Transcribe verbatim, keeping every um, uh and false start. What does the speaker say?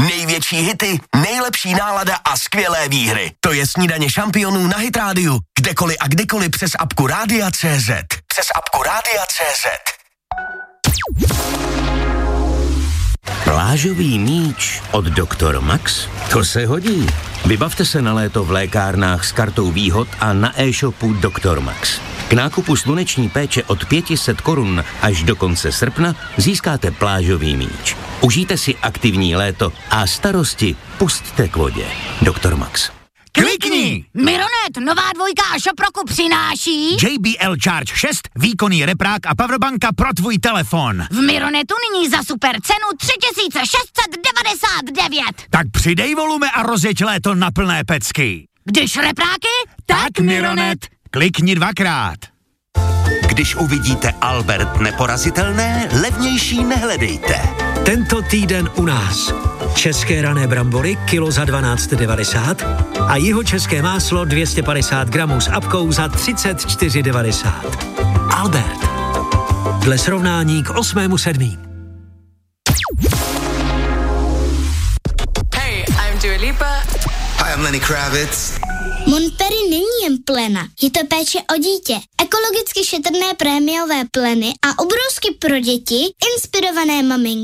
Největší hity, nejlepší nálada a skvělé výhry. To je Snídaně šampionů na Hit rádiu. Kdekoliv a kdykoliv přes apku Rádia tečka cé zet. Přes apku Rádia tečka cé zet. Plážový míč od doktor Max? To se hodí. Vybavte se na léto v lékárnách s kartou výhod a na e-shopu doktor Max. K nákupu sluneční péče od pět set korun až do konce srpna získáte plážový míč. Užijte si aktivní léto a starosti pusťte k vodě. doktor Max. Klikni! Mironet, nová dvojka a Šoproku přináší J B L Charge šest, výkonný reprák a powerbanka pro tvůj telefon. v Mironetu nyní za super cenu tři tisíce šest set devadesát devět. Tak přidej volume a rozjeď léto na plné pecky. Když repráky, Tak Mironet. Klikni dvakrát. Když uvidíte Albert neporazitelné, levnější nehledejte. Tento týden u nás. České rané brambory kilo za dvanáct devadesát a jihočeské máslo dvě stě padesát gramů s apkou za třicet čtyři devadesát. Albert. Dle srovnání k osmému sedmý. Hey, I'm Dua Lipa. Hi, I'm Lenny Kravitz. Montperi není jen plena, je to péče o dítě. Ekologicky šetrné prémiové pleny a obrusky pro děti, inspirované maminky.